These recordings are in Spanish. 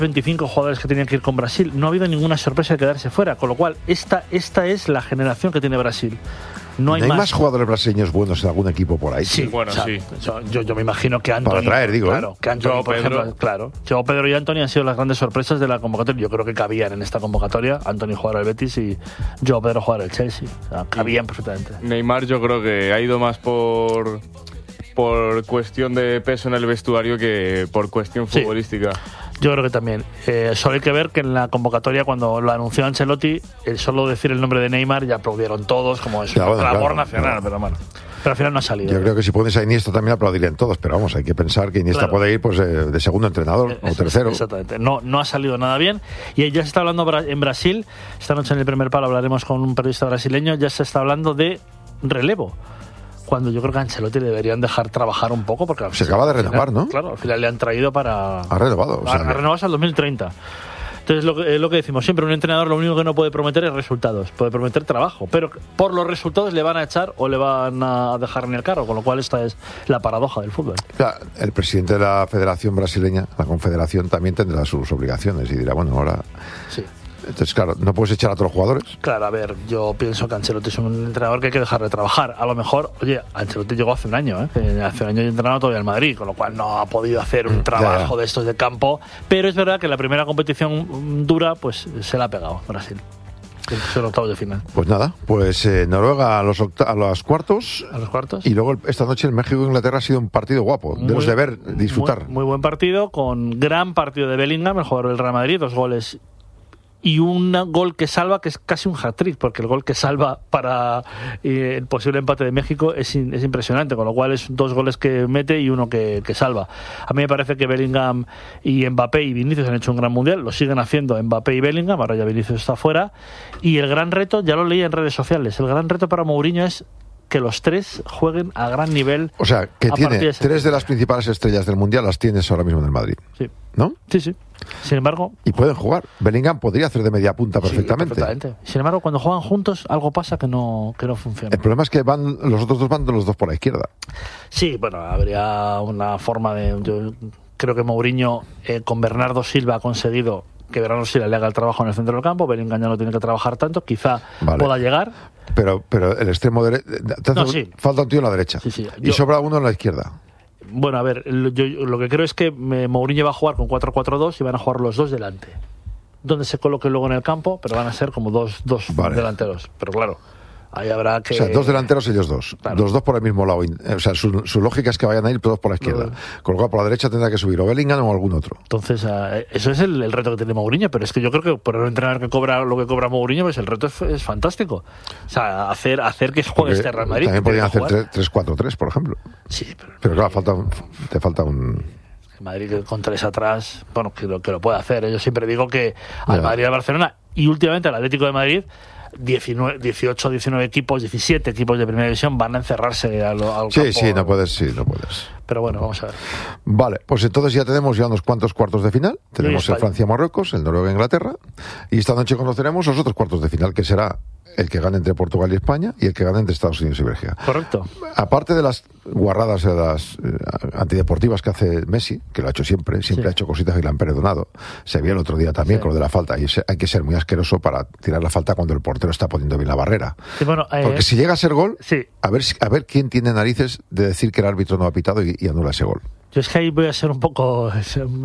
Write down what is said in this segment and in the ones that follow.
25 jugadores que tenían que ir con Brasil. No ha habido ninguna sorpresa de quedarse fuera, con lo cual esta es la generación que tiene Brasil. No hay más jugadores brasileños buenos en algún equipo por ahí. Sí, bueno, sí. Yo me imagino que Anthony... Para traer, digo. Claro, que Anthony, por ejemplo, claro. Joao Pedro y Anthony han sido las grandes sorpresas de la convocatoria. Yo creo que cabían en esta convocatoria. Anthony jugar al Betis y Joao Pedro jugar al Chelsea. O sea, cabían perfectamente. Neymar yo creo que ha ido más por cuestión de peso en el vestuario que por cuestión futbolística. Yo creo que también. Solo hay que ver que en la convocatoria, cuando lo anunció Ancelotti, solo decir el nombre de Neymar ya aplaudieron todos, como es un clamor nacional, pero bueno. Pero al final no ha salido. Yo creo que si pones a Iniesta también aplaudirían todos, pero vamos, hay que pensar que Iniesta puede ir pues de segundo entrenador o tercero. Exactamente. No ha salido nada bien. Y ya se está hablando en Brasil, esta noche en el primer palo hablaremos con un periodista brasileño, ya se está hablando de relevo. Cuando yo creo que a Ancelotti le deberían dejar trabajar un poco, porque se acaba de renovar, ¿no? Claro, al final le han traído para... Ha renovado. Ha renovado hasta el 2030. Entonces, lo que decimos siempre, un entrenador lo único que no puede prometer es resultados, puede prometer trabajo, pero por los resultados le van a echar o le van a dejar en el carro, con lo cual esta es la paradoja del fútbol. El presidente de la Federación Brasileña, la Confederación, también tendrá sus obligaciones y dirá, bueno, ahora... Sí. Entonces, claro, no puedes echar a todos los jugadores. Claro, a ver, yo pienso que Ancelotti es un entrenador que hay que dejar de trabajar. A lo mejor, oye, Ancelotti llegó hace un año, hace un año he entrenado todavía al Madrid, con lo cual no ha podido hacer un trabajo de estos de campo. Pero es verdad que la primera competición dura, pues se la ha pegado Brasil. Son octavos de final. Pues nada, Noruega a los cuartos. A los cuartos. Y luego esta noche en México-Inglaterra ha sido un partido guapo, de los de ver, disfrutar. Muy buen partido, con gran partido de Bellingham, el jugador del Real Madrid, 2 goles. Y un gol que salva, que es casi un hat-trick, porque el gol que salva para el posible empate de México es impresionante, con lo cual es 2 goles que mete y 1 que salva. A mí me parece que Bellingham y Mbappé y Vinicius han hecho un gran mundial, lo siguen haciendo Mbappé y Bellingham, ahora ya Vinicius está fuera, y el gran reto, ya lo leí en redes sociales, el gran reto para Mourinho es que los 3 jueguen a gran nivel. O sea, que tiene 3 de las principales estrellas del mundial, las tienes ahora mismo en el Madrid. Sí. ¿No? Sí. Sin embargo... Y pueden jugar. Bellingham podría hacer de media punta perfectamente. Sí, perfectamente. Sin embargo, cuando juegan juntos, algo pasa que no funciona. El problema es que los otros dos van los dos por la izquierda. Sí, bueno, habría una forma de... Yo creo que Mourinho con Bernardo Silva ha conseguido que Bernardo Silva le haga el trabajo en el centro del campo. Bellingham ya no tiene que trabajar tanto. Quizá pueda llegar. Pero el extremo derecho... Falta un tío en la derecha. Sí. Y sobra uno en la izquierda. Bueno, a ver, yo lo que creo es que Mourinho va a jugar con 4-4-2 y van a jugar los 2 delante. Donde se coloque luego en el campo, pero van a ser como dos delanteros. Pero claro, ahí habrá que... O sea, 2 delanteros ellos 2. Claro. Los 2 por el mismo lado. O sea, su lógica es que vayan a ir todos por la izquierda. Con lo cual, por la derecha tendrá que subir o Bellingham o algún otro. Entonces, eso es el reto que tiene Mourinho. Pero es que yo creo que por un entrenador que cobra lo que cobra Mourinho, pues el reto es fantástico. O sea, hacer que juegue este Real Madrid. También podrían hacer 3-4-3, por ejemplo. Sí, pero claro, te falta un... Madrid con 3 atrás, bueno, que lo puede hacer. Yo siempre digo que al Madrid y al Barcelona, y últimamente al Atlético de Madrid, 18, 19 equipos, 17 equipos de primera división van a encerrarse al campo. Sí, no puedes. Pero bueno, vamos a ver. Vale, pues entonces ya tenemos unos cuantos cuartos de final. Tenemos el Francia-Marruecos, el Noruega-Inglaterra, y esta noche conoceremos los otros cuartos de final, que será el que gane entre Portugal y España y el que gane entre Estados Unidos y Bélgica. Correcto. Aparte de las guarradas, de las antideportivas que hace Messi, que lo ha hecho siempre ha hecho cositas y le han perdonado. Se vio el otro día también con lo de la falta, y hay que ser muy asqueroso para tirar la falta cuando el portero está poniendo bien la barrera. Sí, bueno, porque si llega a ser gol, a ver quién tiene narices de decir que el árbitro no ha pitado y anula ese gol. Yo es que ahí voy a ser un poco... voy a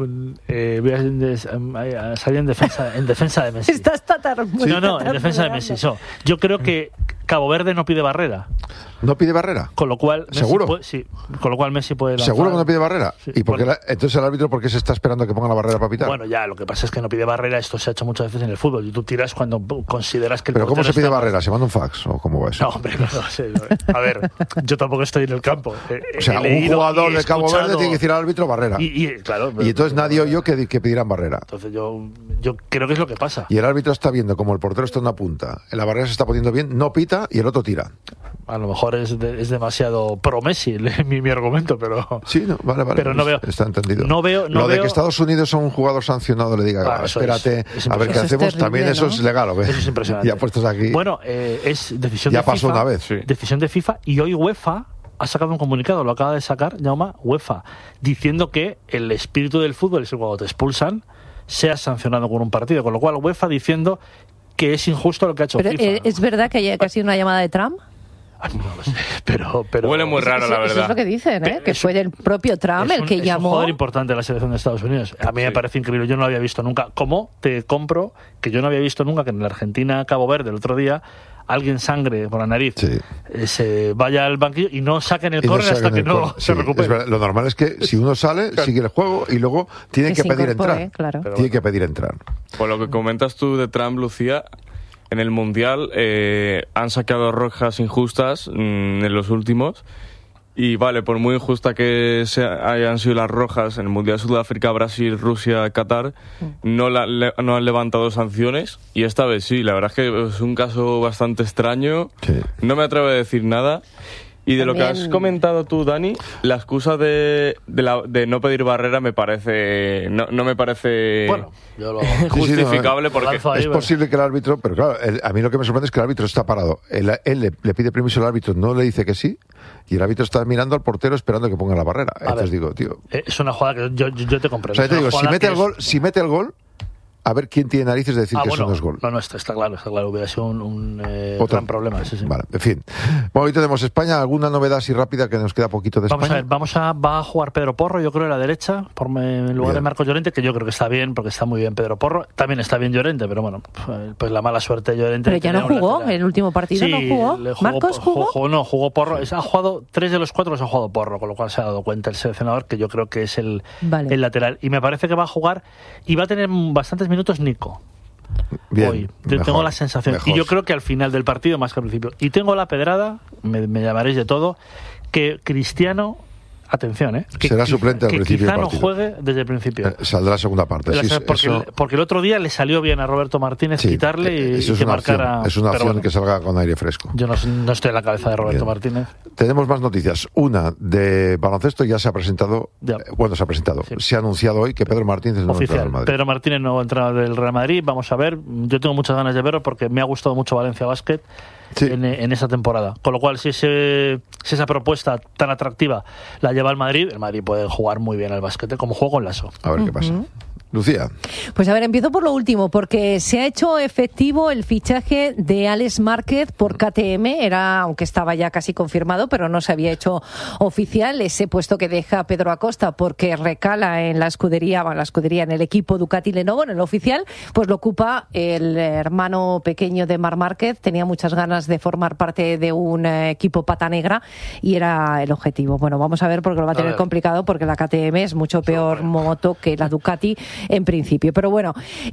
salir en defensa de Messi. Estás No, en defensa de Messi. Yo creo que Cabo Verde no pide barrera. ¿No pide barrera? Con lo cual... ¿Seguro? Con lo cual Messi puede lanzar. ¿Seguro que no pide barrera? Sí. ¿Y por qué entonces el árbitro por qué se está esperando a que ponga la barrera para pitar? Bueno, ya, lo que pasa es que no pide barrera. Esto se ha hecho muchas veces en el fútbol. Y tú tiras cuando consideras que el ¿Pero cómo se pide barrera? Más... ¿Se manda un fax? ¿O cómo va eso? No, hombre, no sé. A ver, yo tampoco estoy en el campo. O sea, un jugador de Cabo Verde tiene que decir al árbitro barrera. Claro, y entonces nadie oyó que pidieran barrera. Entonces yo creo que es lo que pasa. Y el árbitro está viendo como el portero está en una punta, la barrera se está poniendo bien, no pita y el otro tira. A lo mejor es demasiado pro Messi mi argumento, pero... Sí, no, vale. Pero no veo... Está entendido. No veo... de que Estados Unidos a un jugador sancionado le diga, espérate, a ver qué hacemos, terrible, también ¿no? eso es legal, ¿o qué? Eso es impresionante. Ya puestos aquí... Bueno, es decisión ya de FIFA. pasó una vez. Sí. Decisión de FIFA, y hoy UEFA ha sacado un comunicado, lo acaba de sacar, llama UEFA, diciendo que el espíritu del fútbol es que cuando te expulsan, sea sancionado con un partido, con lo cual UEFA diciendo que es injusto lo que ha hecho FIFA. ¿Es verdad que ha sido una llamada de Trump? No lo sé, pero huele muy raro, la verdad. Eso es lo que dicen, que fue el propio Trump el que llamó. Es un jugador importante de la selección de Estados Unidos. A mí me parece increíble, yo no lo había visto nunca. ¿Cómo te compro que yo no había visto nunca que en la Argentina Cabo Verde el otro día alguien sangre por la nariz, se vaya al banquillo y no saquen el córner hasta que no se recupere? Lo normal es que si uno sale, sigue el juego y luego tiene que pedir entrar. Claro. Tiene que pedir entrar. Por lo que comentas tú de Trump, Lucía, en el Mundial han sacado rojas injustas en los últimos. Y vale, por muy injusta que hayan sido las rojas en el Mundial Sudáfrica, Brasil, Rusia, Qatar, no han levantado sanciones. Y esta vez sí, la verdad es que es un caso bastante extraño. Sí. No me atrevo a decir nada. Y de también lo que has comentado tú, Dani, la excusa de no pedir barrera me parece no me parece justificable, porque es posible que el árbitro, pero claro, a mí lo que me sorprende es que el árbitro está parado. Él le pide permiso al árbitro, no le dice que sí, y el árbitro está mirando al portero esperando que ponga la barrera. Entonces digo, tío, es una jugada que yo te comprendo. O sea, te digo, si mete el gol, a ver quién tiene narices de decir que eso no es gol. No, está claro. Hubiera sido un gran problema. Sí. Vale, en fin. Bueno, hoy tenemos España. ¿Alguna novedad así rápida que nos queda poquito de España? Va a jugar Pedro Porro, yo creo, a la derecha, en lugar de Marcos Llorente, que yo creo que está bien, porque está muy bien Pedro Porro. También está bien Llorente, pero bueno, pues la mala suerte de Llorente. Pero ya no jugó, en el último partido no jugó. ¿Marcos jugó? No, jugó Porro. Ha jugado 3 de los 4 los ha jugado Porro, con lo cual se ha dado cuenta el seleccionador que yo creo que es el lateral. Y me parece que va a jugar y va a tener bastantes minutos Nico. Bien, hoy tengo la sensación, y yo creo que al final del partido más que al principio, y tengo la pedrada, me llamaréis de todo, que Cristiano, atención, será suplente al principio del partido, quizá no juegue desde el principio, saldrá la segunda parte, porque el otro día le salió bien a Roberto Martínez quitarle y que marcara. Es una opción que salga con aire fresco. Yo no estoy en la cabeza de Roberto Martínez. Tenemos más noticias. Una de baloncesto ya se ha presentado. Se ha anunciado hoy que Pedro Martínez es nuevo entrenador del Madrid. Pedro Martínez, nuevo entrenador del Real Madrid. Vamos a ver, yo tengo muchas ganas de verlo porque me ha gustado mucho Valencia Basket en esa temporada. Con lo cual, si esa propuesta tan atractiva la lleva el Madrid puede jugar muy bien al básquet, como juego con Lasso. A ver qué pasa. Lucía. Pues a ver, empiezo por lo último, porque se ha hecho efectivo el fichaje de Alex Márquez por KTM, aunque estaba ya casi confirmado, pero no se había hecho oficial ese puesto que deja Pedro Acosta, porque recala en la escudería, en el equipo Ducati Lenovo, en el oficial, pues lo ocupa el hermano pequeño de Marc Márquez. Tenía muchas ganas de formar parte de un equipo pata negra y era el objetivo. Bueno, vamos a ver, porque lo va a tener complicado, porque la KTM es mucho peor moto que la Ducati en principio, pero bueno,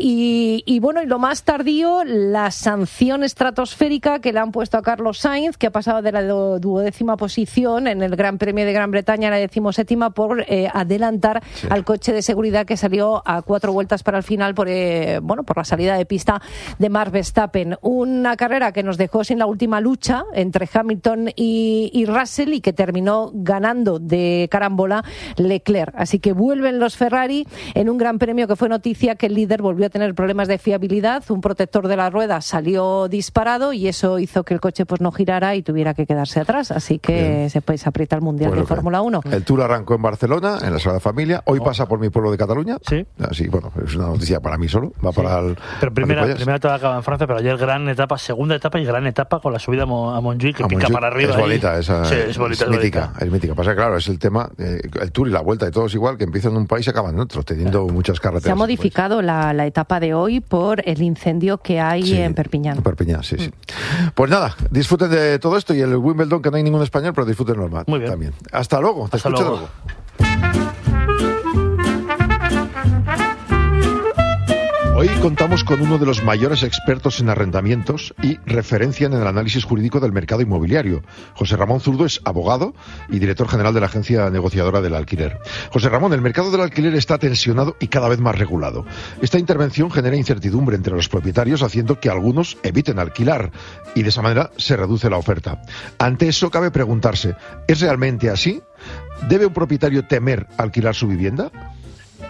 y lo más tardío, la sanción estratosférica que le han puesto a Carlos Sainz, que ha pasado de la 12ª posición en el Gran Premio de Gran Bretaña a la 17ª por adelantar al coche de seguridad que salió a 4 vueltas para el final por la salida de pista de Max Verstappen. Una carrera que nos dejó sin la última lucha entre Hamilton y Russell, y que terminó ganando de carambola Leclerc. Así que vuelven los Ferrari en un Gran Premio que fue noticia, que el líder volvió a tener problemas de fiabilidad. Un protector de la rueda salió disparado y eso hizo que el coche no girara y tuviera que quedarse atrás. Así que se aprieta el Mundial de Fórmula 1. El Tour arrancó en Barcelona, en la Sagrada Familia. Hoy pasa por mi pueblo de Cataluña. Sí. Así, es una noticia para mí solo. Va para el... Pero primera etapa acaba en Francia, pero ayer segunda etapa y gran etapa con la subida a Montjuïc, que pica para arriba. Es bonita, es mítica. Es mítica. Pasa que, claro, es el tema, el Tour y la Vuelta de todos igual, que empiezan en un país y acaban en otro, teniendo muchas carreteras. Se ha modificado la etapa de hoy por el incendio que hay en Perpiñán. En Perpiñán, sí. Pues nada, disfruten de todo esto y el Wimbledon, que no hay ningún español, pero disfruten normal. Muy bien. También. Hasta luego. Te escucho luego. Hoy contamos con uno de los mayores expertos en arrendamientos y referencia en el análisis jurídico del mercado inmobiliario. José Ramón Zurdo es abogado y director general de la agencia negociadora del alquiler. José Ramón, el mercado del alquiler está tensionado y cada vez más regulado. Esta intervención genera incertidumbre entre los propietarios, haciendo que algunos eviten alquilar y de esa manera se reduce la oferta. Ante eso cabe preguntarse, ¿es realmente así? ¿Debe un propietario temer alquilar su vivienda?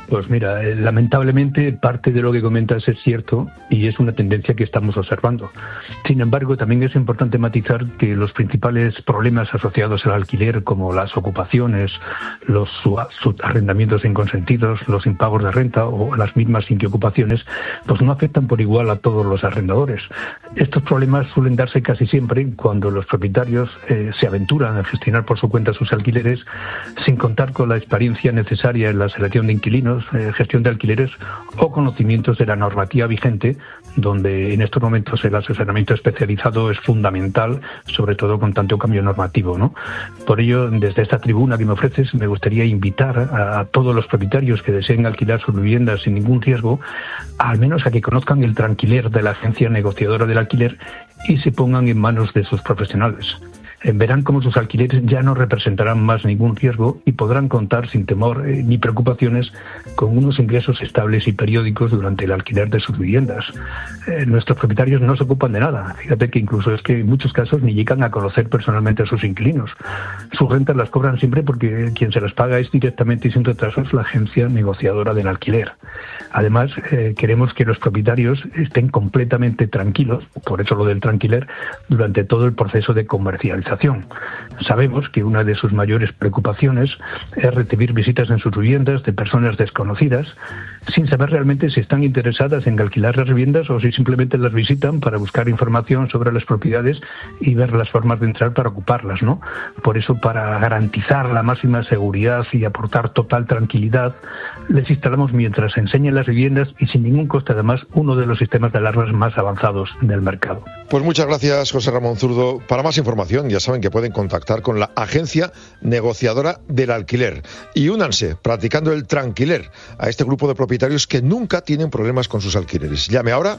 Pues mira, lamentablemente parte de lo que comentas es cierto y es una tendencia que estamos observando. Sin embargo, también es importante matizar que los principales problemas asociados al alquiler, como las ocupaciones, los arrendamientos inconsentidos, los impagos de renta o las mismas inquiocupaciones, pues no afectan por igual a todos los arrendadores. Estos problemas suelen darse casi siempre cuando los propietarios se aventuran a gestionar por su cuenta sus alquileres sin contar con la experiencia necesaria en la selección de inquilinos, gestión de alquileres o conocimientos de la normativa vigente, donde en estos momentos el asesoramiento especializado es fundamental, sobre todo con tanto cambio normativo, ¿no? Por ello, desde esta tribuna que me ofreces, me gustaría invitar a todos los propietarios que deseen alquilar sus viviendas sin ningún riesgo, al menos a que conozcan el tranquiler de la agencia negociadora del alquiler y se pongan en manos de sus profesionales. Verán cómo sus alquileres ya no representarán más ningún riesgo y podrán contar sin temor ni preocupaciones con unos ingresos estables y periódicos durante el alquiler de sus viviendas. Nuestros propietarios no se ocupan de nada. Fíjate que incluso es que en muchos casos ni llegan a conocer personalmente a sus inquilinos. Sus rentas las cobran siempre porque quien se las paga es directamente y sin retrasos la agencia negociadora del alquiler. Además, queremos que los propietarios estén completamente tranquilos, por eso lo del tranquiler, durante todo el proceso de comercialización. Sabemos que una de sus mayores preocupaciones es recibir visitas en sus viviendas de personas desconocidas, sin saber realmente si están interesadas en alquilar las viviendas o si simplemente las visitan para buscar información sobre las propiedades y ver las formas de entrar para ocuparlas, ¿no? Por eso, para garantizar la máxima seguridad y aportar total tranquilidad, les instalamos mientras enseñan las viviendas y sin ningún coste además uno de los sistemas de alarmas más avanzados del mercado. Pues muchas gracias, José Ramón Zurdo. Para más información ya saben que pueden contactar con la agencia negociadora del alquiler y únanse practicando el tranquiler a este grupo de propietarios que nunca tienen problemas con sus alquileres. Llame ahora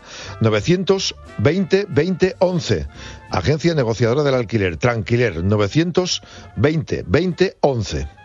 920 20 11. Agencia negociadora del alquiler, Tranquiler, 920 20 11.